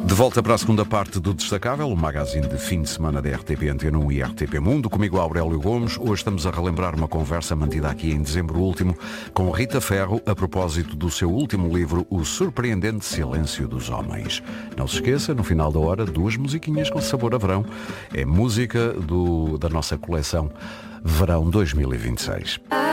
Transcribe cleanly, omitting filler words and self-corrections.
De volta para a segunda parte do Destacável, o magazine de fim de semana da RTP Antena 1 e RTP Mundo. Comigo, Aurélio Gomes. Hoje estamos a relembrar uma conversa mantida aqui em dezembro último com Rita Ferro a propósito do seu último livro, O Surpreendente Silêncio dos Homens. Não se esqueça, no final da hora, 2 musiquinhas com sabor a verão. É música da nossa coleção Verão 2026.